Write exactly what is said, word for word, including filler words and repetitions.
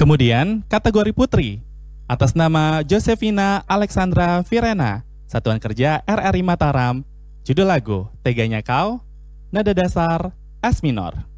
Kemudian, kategori putri. Atas nama Josephina Alexandra Virena, Satuan Kerja R R I Mataram, judul lagu Teganya Kau, nada dasar, Es minor.